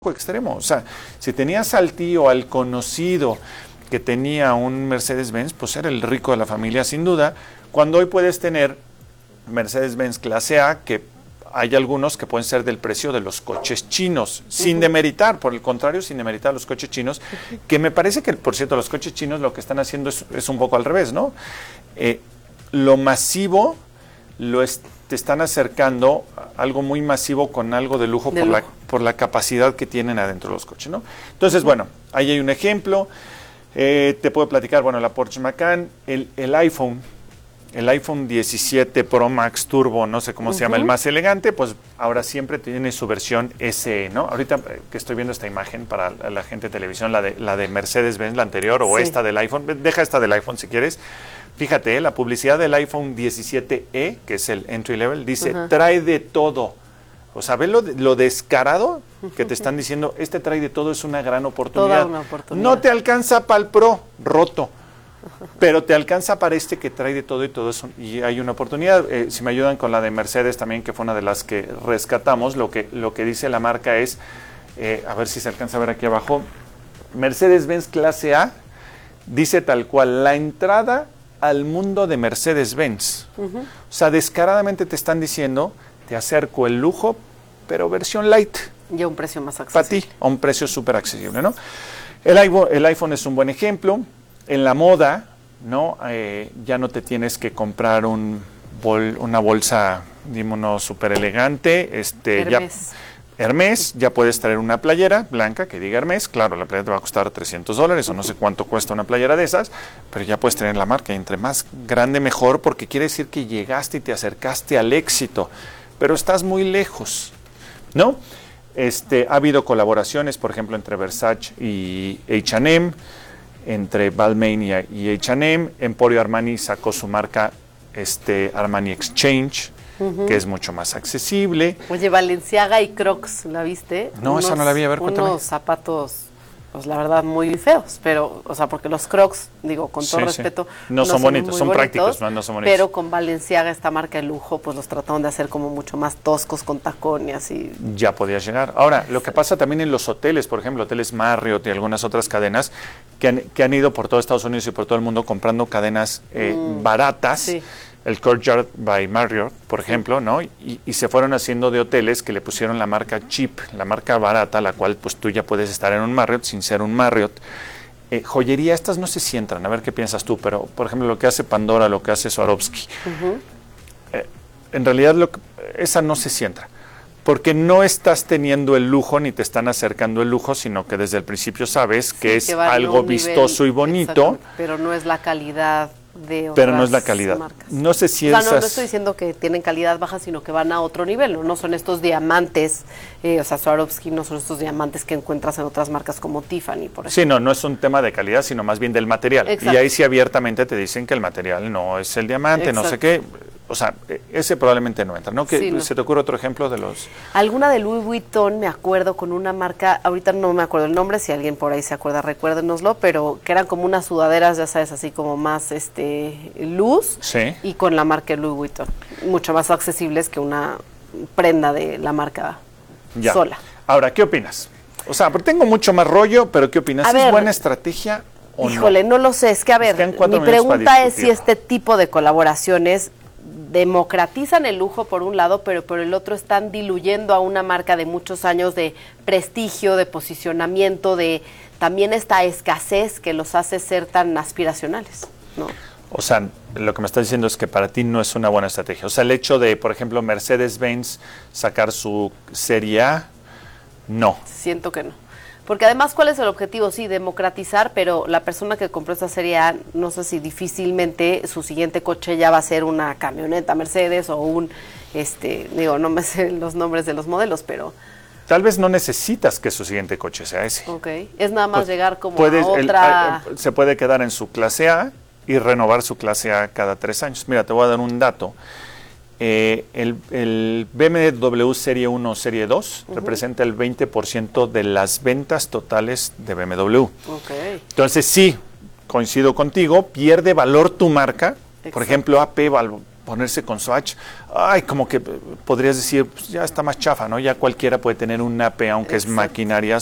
extremo. O sea, si tenías al tío, al conocido que tenía un Mercedes-Benz, pues era el rico de la familia sin duda, cuando hoy puedes tener Mercedes-Benz clase A, que hay algunos que pueden ser del precio de los coches chinos, sin demeritar, por el contrario, sin demeritar los coches chinos, que me parece que, por cierto, los coches chinos lo que están haciendo es un poco al revés, ¿no? Lo masivo te están acercando a algo muy masivo con algo de lujo, por la capacidad que tienen adentro de los coches, ¿no? Entonces, bueno, ahí hay un ejemplo. Te puedo platicar, bueno, la Porsche Macan, el iPhone 17 Pro Max Turbo, no sé cómo se llama, el más elegante, pues ahora siempre tiene su versión SE, ¿no? Ahorita que estoy viendo esta imagen para la gente de televisión, la de Mercedes-Benz, la anterior, o esta del iPhone, deja esta del iPhone si quieres. Fíjate, la publicidad del iPhone 17e, que es el entry level, dice, trae de todo. O sea, ¿ves lo descarado que te están diciendo? Este trae de todo, es una gran oportunidad. Toda una oportunidad. No te alcanza para el Pro, roto. Pero te alcanza para este que trae de todo y todo eso, y hay una oportunidad. Si me ayudan con la de Mercedes también, que fue una de las que rescatamos, lo que dice la marca es, a ver si se alcanza a ver aquí abajo, Mercedes-Benz clase A, dice tal cual, la entrada al mundo de Mercedes-Benz. O sea, descaradamente te están diciendo, te acerco el lujo, pero versión light. Y a un precio más accesible. Para ti, a un precio súper accesible, ¿no? El iPhone es un buen ejemplo. En la moda, ¿no? Ya no te tienes que comprar una bolsa, digamos, súper elegante. Hermès, ya puedes traer una playera blanca que diga Hermès. Claro, la playera te va a costar $300 o no sé cuánto cuesta una playera de esas, pero ya puedes tener la marca. Y entre más grande, mejor, porque quiere decir que llegaste y te acercaste al éxito, pero estás muy lejos, ¿no? Ha habido colaboraciones, por ejemplo, entre Versace y H&M, entre Balmain y H&M. Emporio Armani sacó su marca Armani Exchange, que es mucho más accesible. Oye, Balenciaga y Crocs, ¿la viste? No, esa no la vi, a ver, cuéntame. Unos zapatos, pues la verdad, muy feos, pero, o sea, porque los Crocs, digo, con todo respeto, no son bonitos, son prácticos, no son bonitos. Pero con Balenciaga, esta marca de lujo, pues los trataron de hacer como mucho más toscos, con tacón y así. Ya podías llegar. Ahora, lo que pasa también en los hoteles, por ejemplo, hoteles Marriott y algunas otras cadenas, que han ido por todo Estados Unidos y por todo el mundo comprando cadenas baratas. Sí. El Courtyard by Marriott, por ejemplo, ¿no? Y se fueron haciendo de hoteles que le pusieron la marca cheap, la marca barata, la cual pues tú ya puedes estar en un Marriott sin ser un Marriott. Joyería, estas no sé si entran, a ver qué piensas tú, pero por ejemplo lo que hace Pandora, lo que hace Swarovski, en realidad esa no sé si entra, porque no estás teniendo el lujo ni te están acercando el lujo, sino que desde el principio sabes que es algo vistoso y bonito. Pero no es la calidad de otras pero no es la calidad. Marcas. No sé si no estoy diciendo que tienen calidad baja, sino que van a otro nivel, no son estos diamantes, o sea, Swarovski no son estos diamantes que encuentras en otras marcas como Tiffany, por ejemplo. Sí, no es un tema de calidad, sino más bien del material. Exacto. Y ahí sí abiertamente te dicen que el material no es el diamante. Exacto. No sé qué. O sea, ese probablemente no entra, ¿no? ¿Se te ocurre otro ejemplo de los...? Alguna de Louis Vuitton, me acuerdo, con una marca, ahorita no me acuerdo el nombre, si alguien por ahí se acuerda, recuérdenoslo, pero que eran como unas sudaderas, ya sabes, así como más luz, sí. Y con la marca Louis Vuitton, mucho más accesibles que una prenda de la marca sola. Ahora, ¿qué opinas? O sea, tengo mucho más rollo, pero ¿qué opinas? ¿Es buena estrategia o no? Híjole, no lo sé, es que a ver, mi pregunta es si este tipo de colaboraciones democratizan el lujo por un lado, pero por el otro están diluyendo a una marca de muchos años de prestigio, de posicionamiento, de también esta escasez que los hace ser tan aspiracionales, ¿no? O sea, lo que me estás diciendo es que para ti no es una buena estrategia. O sea, el hecho de, por ejemplo, Mercedes-Benz sacar su Serie A, no. Siento que no. Porque además, ¿cuál es el objetivo? Sí, democratizar, pero la persona que compró esta Serie A, no sé si difícilmente su siguiente coche ya va a ser una camioneta Mercedes o un, no me sé los nombres de los modelos, pero... Tal vez no necesitas que su siguiente coche sea ese. Ok, es nada más llegar como a otra... se puede quedar en su clase A y renovar su clase A cada 3 años. Mira, te voy a dar un dato. El BMW Serie 1 o Serie 2 representa el 20% de las ventas totales de BMW. Okay. Entonces sí, coincido contigo, pierde valor tu marca. Exacto. Por ejemplo, AP ponerse con Swatch, ay, como que podrías decir, pues ya está más chafa, ¿no? Ya cualquiera puede tener un NAPE, aunque es maquinaria